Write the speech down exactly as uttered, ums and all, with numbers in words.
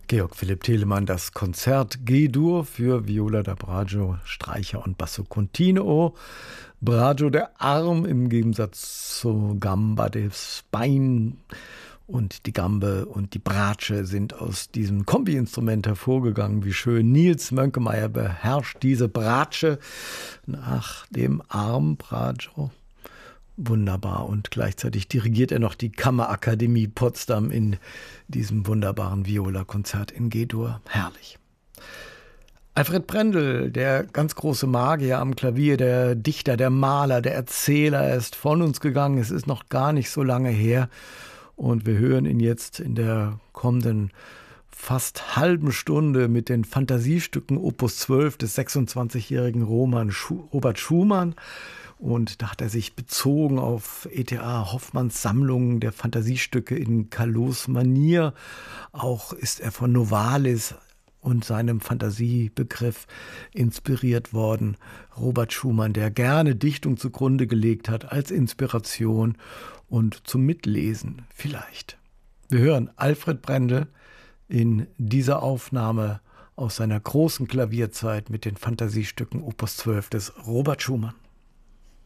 Georg Philipp Telemann, das Konzert G-Dur für Viola da Brajo, Streicher und Basso Continuo. Brajo der Arm im Gegensatz zu Gamba das Bein, und die Gambe und die Bratsche sind aus diesem Kombi-Instrument hervorgegangen. Wie schön. Nils Mönkemeyer beherrscht diese Bratsche nach dem Arm Brajo. Wunderbar. Und gleichzeitig dirigiert er noch die Kammerakademie Potsdam in diesem wunderbaren Viola-Konzert in G-Dur. Herrlich. Alfred Brendel, der ganz große Magier am Klavier, der Dichter, der Maler, der Erzähler, er ist von uns gegangen. Es ist noch gar nicht so lange her. Und wir hören ihn jetzt in der kommenden fast halben Stunde mit den Fantasiestücken Opus zwölf des sechsundzwanzigjährigen Roman Schu- Robert Schumann. Und da hat er sich bezogen auf E T A Hoffmanns Sammlung der Fantasiestücke in Callot Manier. Auch ist er von Novalis und seinem Fantasiebegriff inspiriert worden. Robert Schumann, der gerne Dichtung zugrunde gelegt hat als Inspiration und zum Mitlesen vielleicht. Wir hören Alfred Brendel in dieser Aufnahme aus seiner großen Klavierzeit mit den Fantasiestücken Opus zwölf des Robert Schumann.